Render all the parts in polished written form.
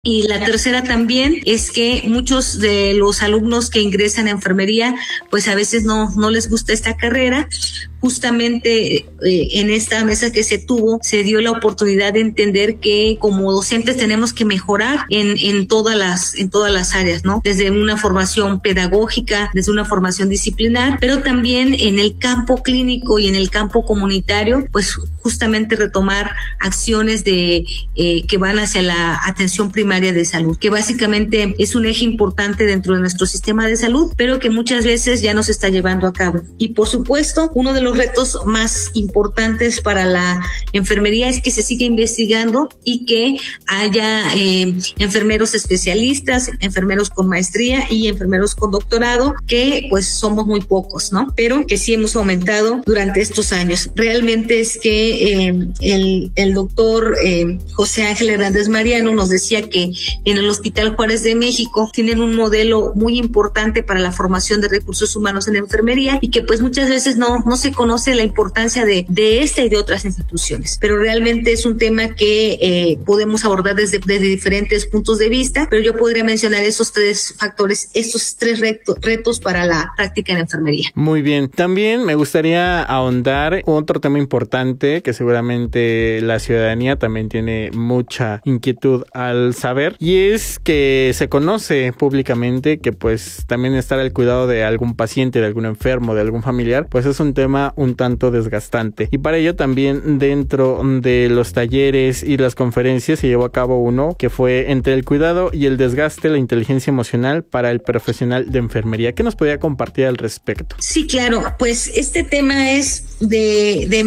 Y la tercera también es que muchos de los alumnos que ingresan a enfermería, pues a veces no les gusta esta carrera. Justamente en esta mesa que se tuvo, se dio la oportunidad de entender que como docentes tenemos que mejorar en todas las áreas, ¿no? Desde una formación pedagógica, desde una formación disciplinar, pero también en el campo clínico y en el campo comunitario, pues justamente retomar acciones que van hacia la atención primaria de salud, que básicamente es un eje importante dentro de nuestro sistema de salud, pero que muchas veces ya no se está llevando a cabo. Y por supuesto, uno de los retos más importantes para la enfermería es que se siga investigando y que haya enfermeros especialistas, enfermeros con maestría y enfermeros con doctorado, que pues somos muy pocos, ¿no? Pero que sí hemos aumentado durante estos años. Realmente es que el doctor José Ángel Hernández Mariano nos decía que en el Hospital Juárez de México tienen un modelo muy importante para la formación de recursos humanos en enfermería y que pues muchas veces no se conoce la importancia de esta y de otras instituciones, pero realmente es un tema que podemos abordar desde diferentes puntos de vista, pero yo podría mencionar esos tres factores, estos tres retos para la práctica en enfermería. Muy bien, también me gustaría ahondar otro tema importante que seguramente la ciudadanía también tiene mucha inquietud al saber, y es que se conoce públicamente que pues también estar al cuidado de algún paciente, de algún enfermo, de algún familiar, pues es un tema un tanto desgastante, y para ello también dentro de los talleres y las conferencias se llevó a cabo uno que fue entre el cuidado y el desgaste, la inteligencia emocional para el profesional de enfermería. ¿Qué nos podría compartir al respecto? Sí, claro, pues este tema es de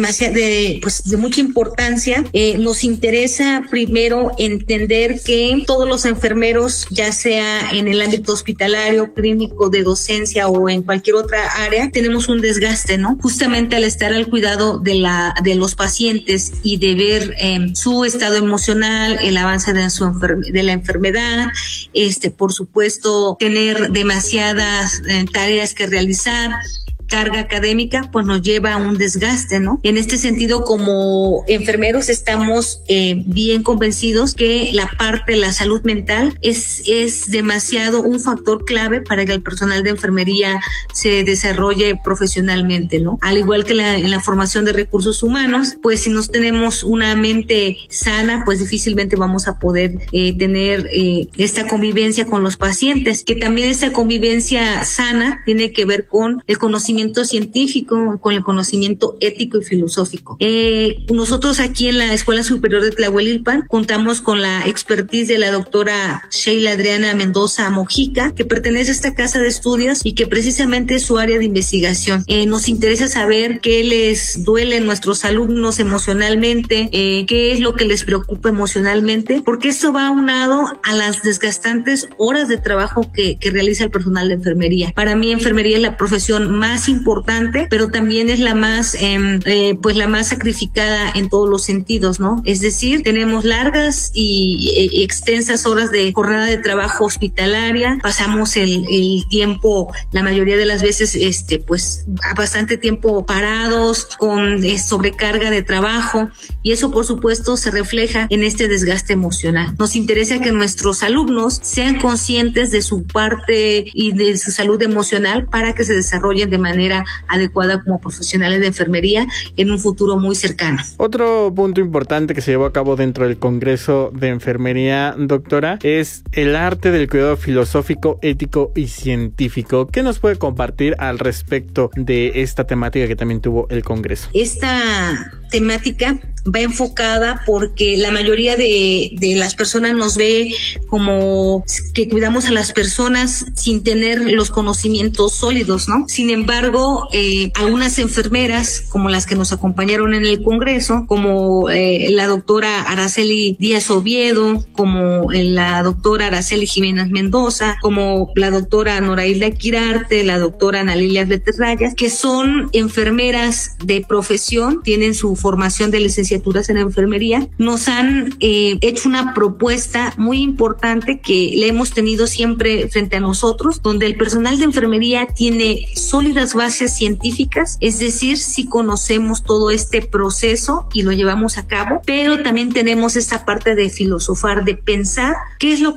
mucha importancia. Nos interesa primero entender que todos los enfermeros, ya sea en el ámbito hospitalario, clínico, de docencia o en cualquier otra área, tenemos un desgaste, ¿no? Justamente al estar al cuidado de los pacientes y de ver su estado emocional, el avance de la enfermedad, por supuesto, tener demasiadas tareas que realizar, carga académica, pues nos lleva a un desgaste, ¿no? En este sentido, como enfermeros estamos bien convencidos que la parte de la salud mental es demasiado un factor clave para que el personal de enfermería se desarrolle profesionalmente, ¿no? Al igual que en la formación de recursos humanos, pues si no tenemos una mente sana, pues difícilmente vamos a poder tener esta convivencia con los pacientes, que también esta convivencia sana tiene que ver con el conocimiento científico, con el conocimiento ético y filosófico. Nosotros aquí en la Escuela Superior de Tlahuelilpan contamos con la expertise de la doctora Sheila Adriana Mendoza Mojica, que pertenece a esta casa de estudios y que precisamente es su área de investigación. Nos interesa saber qué les duele a nuestros alumnos emocionalmente, qué es lo que les preocupa emocionalmente, porque esto va aunado a las desgastantes horas de trabajo que realiza el personal de enfermería. Para mí, enfermería es la profesión más importante, pero también es la más sacrificada en todos los sentidos, ¿no? Es decir, tenemos largas y extensas horas de jornada de trabajo hospitalaria, pasamos el tiempo, la mayoría de las veces, bastante tiempo parados, con sobrecarga de trabajo, y eso por supuesto se refleja en este desgaste emocional. Nos interesa que nuestros alumnos sean conscientes de su parte y de su salud emocional para que se desarrollen de manera adecuada como profesionales de enfermería en un futuro muy cercano. Otro punto importante que se llevó a cabo dentro del Congreso de Enfermería, doctora, es el arte del cuidado filosófico, ético y científico. ¿Qué nos puede compartir al respecto de esta temática que también tuvo el Congreso? Esta temática va enfocada porque la mayoría de las personas nos ve como que cuidamos a las personas sin tener los conocimientos sólidos, ¿no? Sin embargo, algunas enfermeras, como las que nos acompañaron en el Congreso, como la doctora Araceli Díaz Oviedo, como la doctora Araceli Jiménez Mendoza, como la doctora Norailda Quirarte, la doctora Ana Lilia Beterrayas, que son enfermeras de profesión, tienen su su formación de licenciaturas en enfermería, nos han hecho una propuesta muy importante que le hemos tenido siempre frente a nosotros, donde el personal de enfermería tiene sólidas bases científicas, es decir, sí conocemos todo este proceso y lo llevamos a cabo, pero también tenemos esta parte de filosofar, de pensar qué es lo